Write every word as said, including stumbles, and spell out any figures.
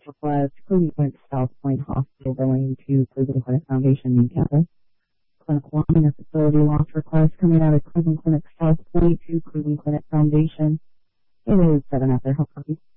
request Cleveland Clinic South Point Hospital billing to Cleveland Clinic Foundation in campus. Clinical line or facility loss request coming out of Cleveland Clinic South Point to Cleveland Clinic Foundation. It is seven out there. How copy?